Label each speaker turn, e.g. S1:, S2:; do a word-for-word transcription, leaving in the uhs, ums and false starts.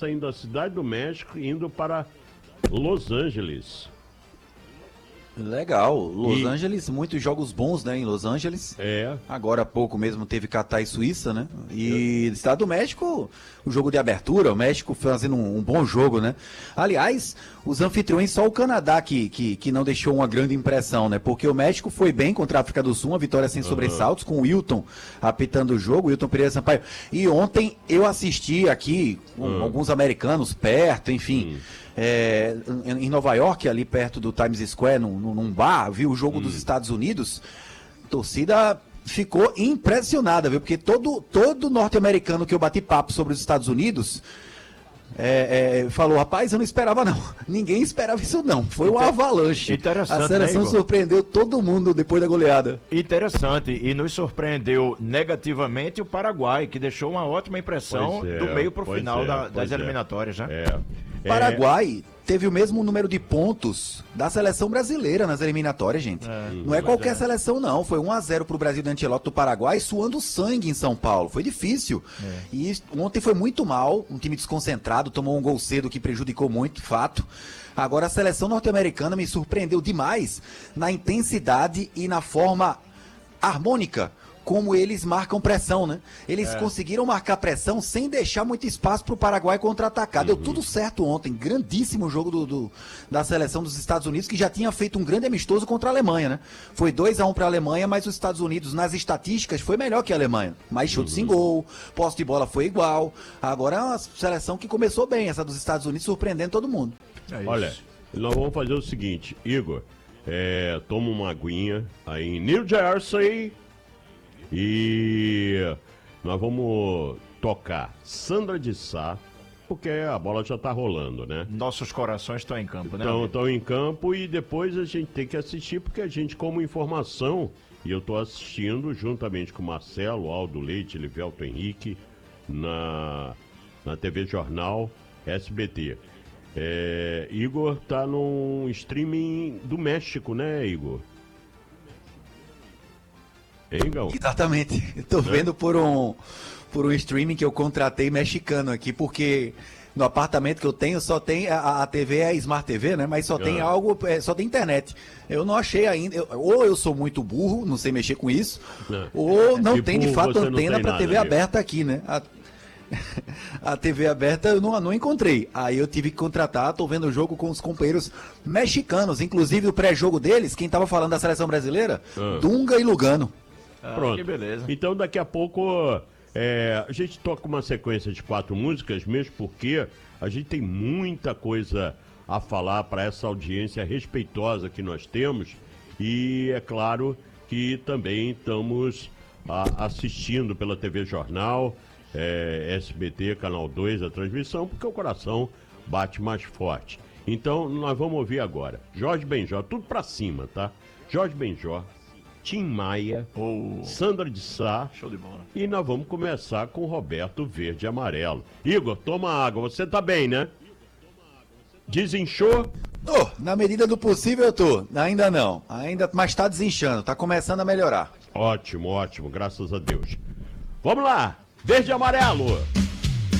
S1: saindo da Cidade do México e indo para Los Angeles.
S2: Legal, Los
S1: E-
S2: Angeles, muitos jogos bons, né, em Los Angeles.
S1: É,
S2: Agora há pouco mesmo teve Catar e Suíça, né? E Estado do México, o jogo de abertura, o México fazendo um, um bom jogo, né? Aliás, os anfitriões, só o Canadá que, que, que não deixou uma grande impressão, né? Porque o México foi bem contra a África do Sul, uma vitória sem sobressaltos, com o Wilton apitando o jogo, Wilton Pereira Sampaio. E ontem eu assisti aqui com
S1: Hum.
S2: alguns americanos perto, enfim. É, em em Nova York, ali perto do Times Square, num, num num bar, vi o jogo dos Estados Unidos, a torcida ficou impressionada, viu? Porque todo, todo norte-americano que eu bati papo sobre os Estados Unidos é, é, falou, rapaz, eu não esperava não, ninguém esperava isso não, foi uma avalanche,
S3: Interessante,
S2: a seleção
S3: né, Igor?
S2: surpreendeu todo mundo depois da goleada.
S3: Interessante, e nos surpreendeu negativamente o Paraguai, que deixou uma ótima impressão
S1: Pois é,
S3: do meio para o
S1: pois
S3: final
S1: é,
S3: da-
S1: pois
S3: das
S1: é.
S3: eliminatórias, né?
S1: é.
S2: O Paraguai teve o mesmo número de pontos da seleção brasileira nas eliminatórias, gente. Não é qualquer seleção, não. Foi um a zero pro Brasil do Ancelotti do Paraguai, suando sangue em São Paulo. Foi difícil. E ontem foi muito mal, um time desconcentrado, tomou um gol cedo que prejudicou muito, fato. Agora a seleção norte-americana me surpreendeu demais na intensidade e na forma harmônica como eles marcam pressão, né? Eles conseguiram marcar pressão sem deixar muito espaço para o Paraguai contra-atacar. Deu tudo certo ontem. Grandíssimo jogo do, do- da seleção dos Estados Unidos, que já tinha feito um grande amistoso contra a Alemanha, né? Foi dois a um para a Alemanha, mas os Estados Unidos, nas estatísticas, foi melhor que a Alemanha. Mais chutes em gol, posse de bola foi igual. Agora é uma seleção que começou bem, essa dos Estados Unidos, surpreendendo todo mundo.
S3: É isso.
S1: Olha, nós vamos fazer o seguinte, Igor, é, toma uma aguinha aí em New Jersey e nós vamos tocar Sandra de Sá, porque a bola já tá rolando, né?
S3: Nossos corações estão em campo, né?
S1: Então,
S3: amigo?
S1: estão em campo e depois a gente tem que assistir, porque a gente, como informação, e eu estou assistindo juntamente com Marcelo, Aldo Leite, Livelto Henrique, na, na T V Jornal S B T. É, Igor tá num streaming do México, né, Igor? Hein, Gão?
S2: Exatamente. Eu tô vendo por um, por um streaming que eu contratei mexicano aqui, porque no apartamento que eu tenho só tem a, a T V é a Smart T V, né? Mas só tem
S1: Ah.
S2: algo, é, só tem internet. Eu não achei ainda. eu- ou eu sou muito burro, não sei mexer com isso,
S1: Não.
S2: ou não
S1: E
S2: tem de
S1: burro
S2: fato
S1: você não
S2: antena
S1: tem
S2: para
S1: nada,
S2: T V
S1: amigo.
S2: aberta aqui, né? A, a T V aberta eu não, não encontrei. Aí eu tive que contratar, tô vendo o jogo com os companheiros mexicanos, inclusive o pré-jogo deles, quem tava falando da seleção brasileira,
S1: Ah.
S2: Dunga e Lugano.
S3: Ah,
S1: Pronto.
S3: que beleza.
S1: Então daqui a pouco é, a gente toca uma sequência de quatro músicas, mesmo porque a gente tem muita coisa a falar para essa audiência respeitosa que nós temos e é claro que também estamos a- assistindo pela T V Jornal, é, S B T, Canal dois, a transmissão, porque o coração bate mais forte. Então nós vamos ouvir agora Jorge Benjor, tudo pra cima, tá? Jorge Benjor, Tim Maia,
S3: Oh,
S1: Sandra de Sá
S3: show de bola.
S1: e nós vamos começar com Roberto Verde e Amarelo. Igor, toma água, você tá bem, né? Desinchou?
S2: Tô, na medida do possível eu tô. Ainda não. Ainda, mas tá desinchando, tá começando a melhorar.
S1: Ótimo, ótimo, graças a Deus. Vamos lá, Verde e Amarelo.